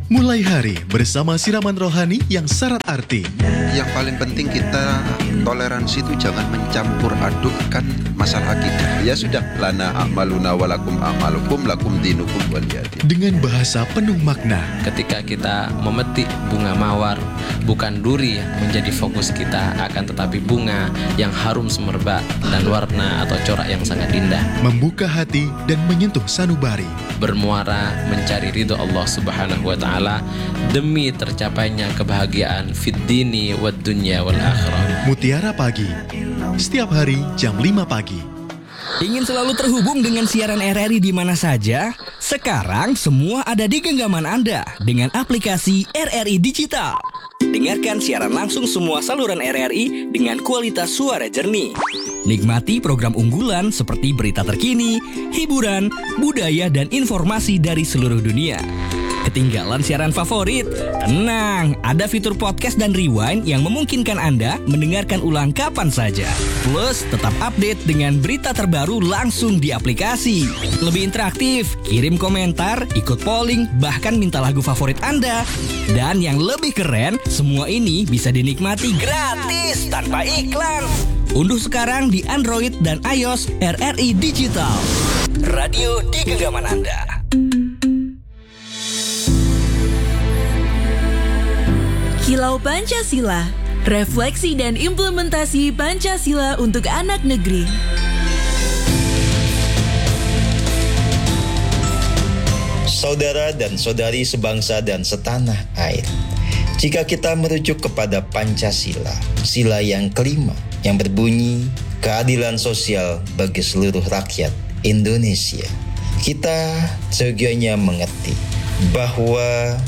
Mulai hari bersama siraman rohani yang syarat arti. Yang paling penting kita toleransi itu jangan mencampur adukkan masalah akidah. Ya sudah, lana a'maluna walakum a'malukum lakum dinukum waliyadin. Dengan bahasa penuh makna. Ketika kita memetik bunga mawar, bukan duri yang menjadi fokus kita, akan tetapi bunga yang harum semerbak dan warna atau corak yang sangat indah. Membuka hati dan menyentuh sanubari. Bermuara mencari ridho Allah Subhanahu wa Ta'ala demi tercapainya kebahagiaan fid dini wad dunya wal akhirah. Mutiara Pagi, setiap hari jam 5 pagi. Ingin selalu terhubung dengan siaran RRI di mana saja? Sekarang semua ada di genggaman Anda dengan aplikasi RRI Digital. Dengarkan siaran langsung semua saluran RRI dengan kualitas suara jernih. Nikmati program unggulan seperti berita terkini, hiburan, budaya, dan informasi dari seluruh dunia. Ketinggalan siaran favorit? Tenang, ada fitur podcast dan rewind yang memungkinkan Anda mendengarkan ulang kapan saja. Plus, tetap update dengan berita terbaru langsung di aplikasi. Lebih interaktif, kirim komentar, ikut polling, bahkan minta lagu favorit Anda. Dan yang lebih keren, semua ini bisa dinikmati gratis tanpa iklan. Unduh sekarang di Android dan iOS RRI Digital. Radio di genggaman Anda. Kilau Pancasila, refleksi dan implementasi Pancasila untuk anak negeri. Saudara dan saudari sebangsa dan setanah air, jika kita merujuk kepada Pancasila, sila yang kelima yang berbunyi keadilan sosial bagi seluruh rakyat Indonesia, kita seyogyanya mengerti bahwa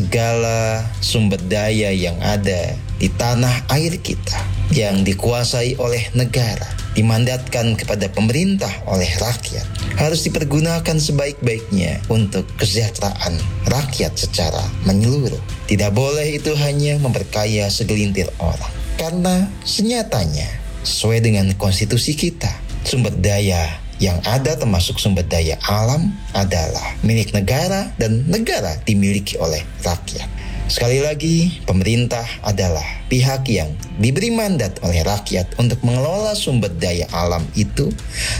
segala sumber daya yang ada di tanah air kita yang dikuasai oleh negara, dimandatkan kepada pemerintah oleh rakyat, harus dipergunakan sebaik-baiknya untuk kesejahteraan rakyat secara menyeluruh. Tidak boleh itu hanya memperkaya segelintir orang, karena senyatanya sesuai dengan konstitusi kita, sumber daya yang ada termasuk sumber daya alam adalah milik negara dan negara dimiliki oleh rakyat. Sekali lagi, pemerintah adalah pihak yang diberi mandat oleh rakyat untuk mengelola sumber daya alam itu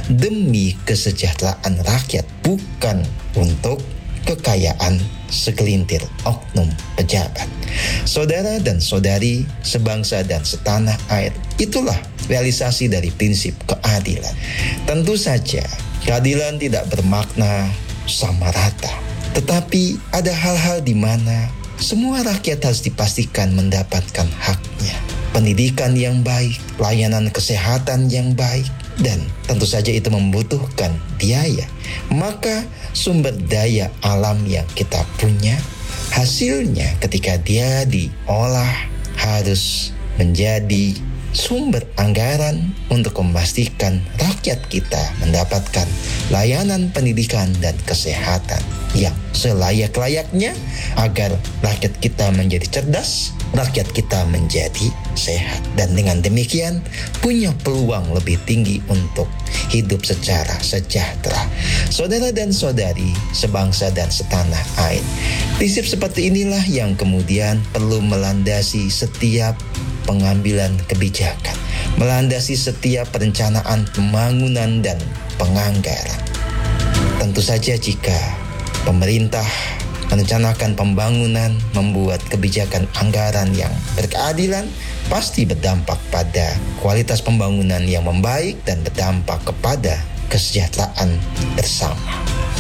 demi kesejahteraan rakyat, bukan untuk kekayaan segelintir oknum pejabat. Saudara dan saudari sebangsa dan setanah air, itulah realisasi dari prinsip keadilan. Tentu saja keadilan tidak bermakna sama rata, tetapi ada hal-hal di mana semua rakyat harus dipastikan mendapatkan haknya. Pendidikan yang baik, pelayanan kesehatan yang baik, dan tentu saja itu membutuhkan biaya. Maka sumber daya alam yang kita punya, hasilnya ketika dia diolah harus menjadi sumber anggaran untuk memastikan rakyat kita mendapatkan layanan pendidikan dan kesehatan yang selayak-layaknya agar rakyat kita menjadi cerdas, rakyat kita menjadi sehat, dan dengan demikian punya peluang lebih tinggi untuk hidup secara sejahtera. Saudara dan saudari sebangsa dan setanah air, prinsip seperti inilah yang kemudian perlu melandasi setiap pengambilan kebijakan, melandasi setiap perencanaan pembangunan dan penganggaran. Tentu saja jika pemerintah merencanakan pembangunan, membuat kebijakan anggaran yang berkeadilan, pasti berdampak pada kualitas pembangunan yang membaik dan berdampak kepada kesejahteraan bersama.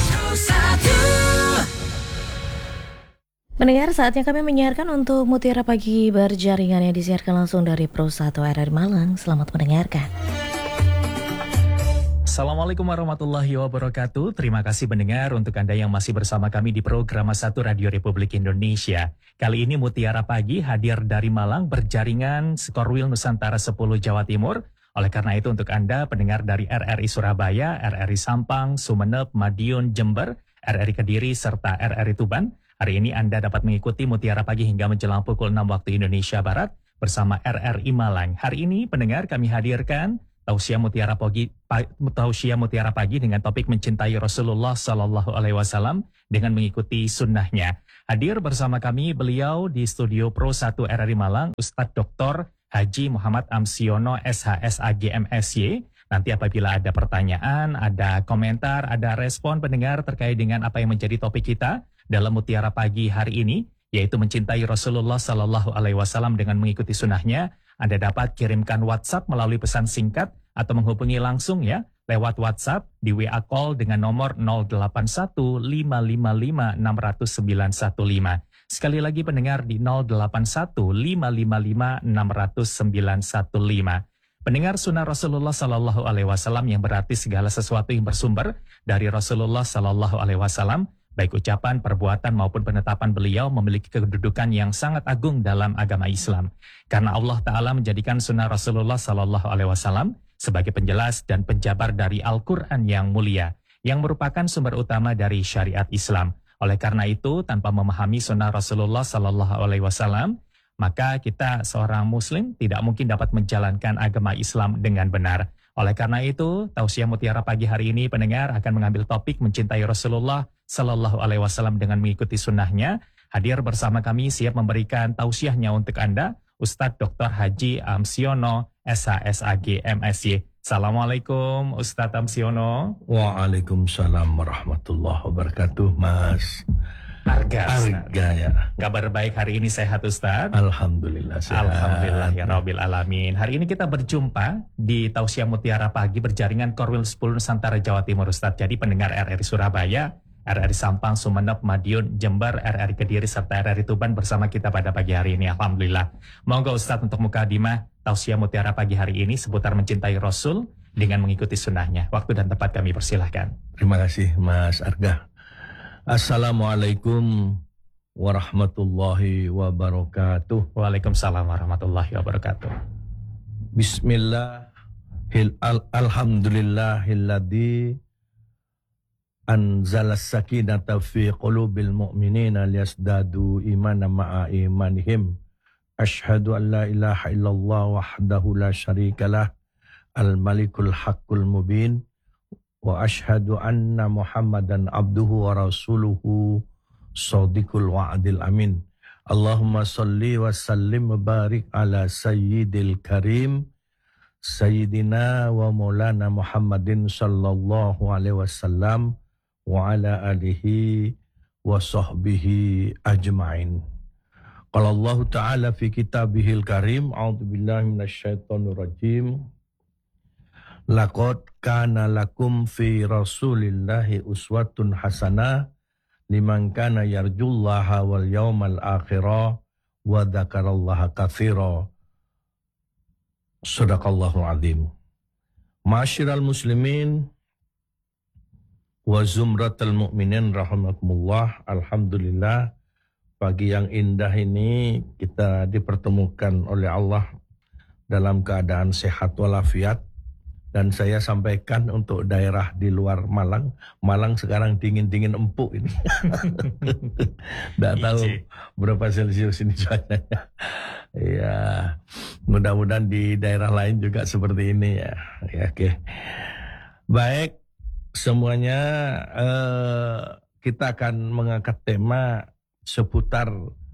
Mendengar, saatnya kami menyiarkan untuk Mutiara Pagi berjaringan yang disiarkan langsung dari Pro 1 RRI Malang. Selamat mendengarkan. Assalamualaikum warahmatullahi wabarakatuh. Terima kasih pendengar untuk Anda yang masih bersama kami di program 1 Radio Republik Indonesia. Kali ini Mutiara Pagi hadir dari Malang berjaringan Skorwil Nusantara 10 Jawa Timur. Oleh karena itu untuk Anda pendengar dari RRI Surabaya, RRI Sampang, Sumeneb, Madiun, Jember, RRI Kediri, serta RRI Tuban, hari ini Anda dapat mengikuti Mutiara Pagi hingga menjelang pukul 6 waktu Indonesia Barat bersama RRI Malang. Hari ini pendengar kami hadirkan Tausiah Mutiara Pagi dengan topik mencintai Rasulullah Sallallahu Alaihi Wasallam dengan mengikuti sunnahnya. Hadir bersama kami beliau di studio Pro 1 RRI Malang, Ustadz Dr. Haji Muhammad Amsiono SHSAG MSY. Nanti apabila ada pertanyaan, ada komentar, ada respon pendengar terkait dengan apa yang menjadi topik kita dalam Mutiara Pagi hari ini, yaitu mencintai Rasulullah Sallallahu Alaihi Wasallam dengan mengikuti sunnahnya, Anda dapat kirimkan WhatsApp melalui pesan singkat atau menghubungi langsung ya lewat WhatsApp di WA Call dengan nomor 081555600915. Sekali lagi pendengar di 081555600915. Pendengar sunnah Rasulullah Sallallahu Alaihi Wasallam yang berarti segala sesuatu yang bersumber dari Rasulullah Sallallahu Alaihi Wasallam, baik ucapan, perbuatan maupun penetapan beliau memiliki kedudukan yang sangat agung dalam agama Islam. Karena Allah Ta'ala menjadikan sunnah Rasulullah Sallallahu Alaihi Wasallam sebagai penjelas dan penjabar dari Al-Quran yang mulia, yang merupakan sumber utama dari syariat Islam. Oleh karena itu, tanpa memahami sunnah Rasulullah Sallallahu Alaihi Wasallam, maka kita seorang Muslim tidak mungkin dapat menjalankan agama Islam dengan benar. Oleh karena itu, Tausiah Mutiara Pagi hari ini pendengar akan mengambil topik mencintai Rasulullah Sallallahu Alaihi Wasallam dengan mengikuti sunnahnya. Hadir bersama kami siap memberikan tausiahnya untuk Anda, Ustadz Dr. Haji Amsiono SHSAG MSY. Assalamualaikum Ustadz Amsiono. Waalaikumsalam warahmatullahi wabarakatuh, Mas Arga ya. Kabar baik hari ini sehat Ustadz? Alhamdulillah sehat. Alhamdulillah ya Rabbil Alamin. Hari ini kita berjumpa di Tausiah Mutiara Pagi berjaringan Korwil 10 Nusantara Jawa Timur Ustadz. Jadi pendengar RRI Surabaya, RRI Sampang, Sumeneb, Madiun, Jember, RRI Kediri, serta RRI Tuban bersama kita pada pagi hari ini. Alhamdulillah. Monggo Ustadz untuk mukadimah Tausiah Mutiara Pagi hari ini seputar mencintai Rasul dengan mengikuti sunnahnya. Waktu dan tempat kami persilahkan. Terima kasih Mas Arga. Assalamualaikum warahmatullahi wabarakatuh. Waalaikumsalam warahmatullahi wabarakatuh. Bismillah. Alhamdulillahilladzi anzala sakinata fi qulubil mu'minina liyazdadu imanan ma'a imanihim. Ashhadu an la ilaha illallah wahdahu la syarikalah al-malikul haqqul mubin. Wa ashhadu anna Muhammadan abduhu wa rasuluhu shadiqul wa'dil amin. Allahumma salli wa sallim wa barik ala sayyidil karim sayyidina wa maulana Muhammadin sallallahu alaihi wasallam wa ala alihi wa sahbihi ajma'in. Qala Allah Ta'ala fi kitabihil karim, a'udzu billahi minasyaitonir rajim. Laqad kana lakum fi Rasulillahi uswatun hasanah liman kana yarjullaha wal yawmal akhirah wa dzakarallaha katsira. Shadaqallahul azim. Ma'asyiral muslimin wa zumratal mu'minin rahimakumullah. Alhamdulillah, pagi yang indah ini kita dipertemukan oleh Allah dalam keadaan sehat walafiat. Dan saya sampaikan untuk daerah di luar Malang. Malang sekarang dingin-dingin empuk ini. Tidak tahu berapa Celsius ini cuacanya. Ya, mudah-mudahan di daerah lain juga seperti ini ya. Ya, oke. Baik, semuanya kita akan mengangkat tema seputar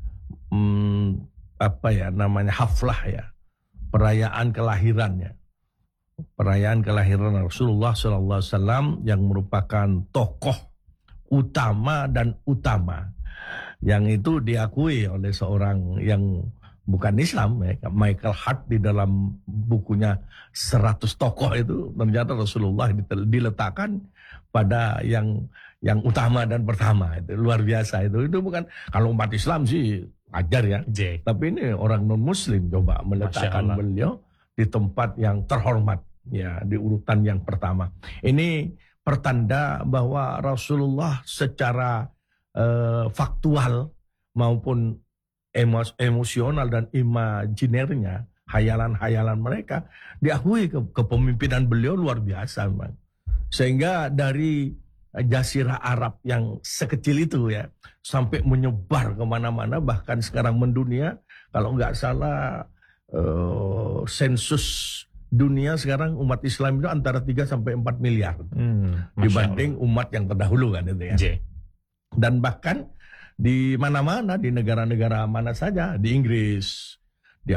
haflah ya, perayaan kelahirannya. Perayaan kelahiran Rasulullah SAW yang merupakan tokoh utama dan utama yang itu diakui oleh seorang yang bukan Islam ya. Michael Hart di dalam bukunya 100 tokoh itu ternyata Rasulullah diletakkan pada yang utama dan pertama. Itu luar biasa itu bukan, kalau umat Islam sih ajar ya. Tapi ini orang non muslim coba meletakkan beliau di tempat yang terhormat ya, di urutan yang pertama. Ini pertanda bahwa Rasulullah secara faktual maupun emosional dan imajinernya, hayalan-hayalan mereka diakui kepemimpinan beliau luar biasa memang. Sehingga dari Jazirah Arab yang sekecil itu ya sampai menyebar kemana-mana, bahkan sekarang mendunia. Kalau nggak salah sensus dunia sekarang umat Islam itu antara 3 sampai 4 miliar. Masya Dibanding umat yang terdahulu kan itu ya. Dan bahkan di mana-mana, di negara-negara mana saja, di Inggris,